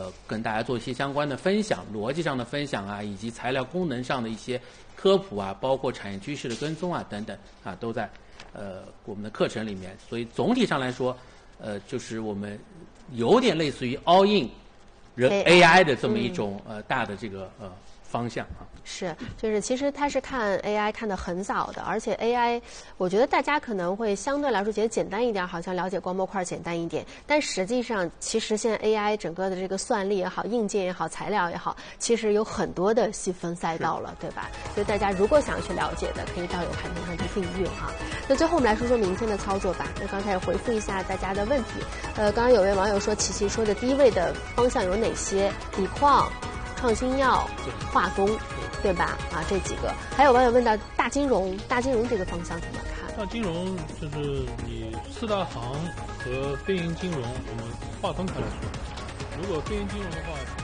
跟大家做一些相关的分享，逻辑上的分享啊，以及材料功能上的一些科普啊，包括产业趋势的跟踪啊等等啊，都在我们的课程里面。所以总体上来说，就是我们有点类似于 all in AI 的这么一种大的这个方向啊。 是，就是其实他是看 AI 看得很早的，而且 AI， 我觉得大家可能会相对来说觉得简单一点，好像了解光模块简单一点，但实际上其实现在 AI 整个的这个算力也好，硬件也好，材料也好，其实有很多的细分赛道了，对吧？所以大家如果想要去了解的，可以到有盘头上去订阅哈。那最后我们来说说明天的操作吧。那刚才也回复一下大家的问题，刚刚有位网友说，琪琪说的低位的方向有哪些？锂矿、创新药、化工。对吧？啊，这几个。还有网友问到大金融这个方向怎么看？ 大金融就是以四大行和非银金融，我们划分开来说。如果非银金融的话。